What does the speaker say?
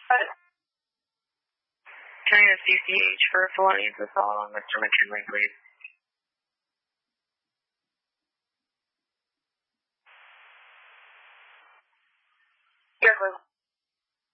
Can I get a CCH for felonious assault on Mr. McKinley, please? Yes, please.